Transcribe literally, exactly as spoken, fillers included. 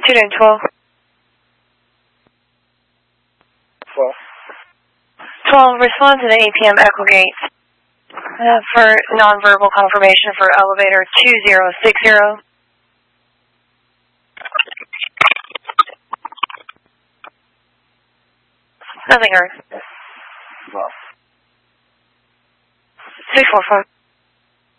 two nine twelve. twelve. twelve, respond to the eight P M Echo Gate uh, for nonverbal confirmation for elevator two zero six zero. Nothing heard. twelve. six four five.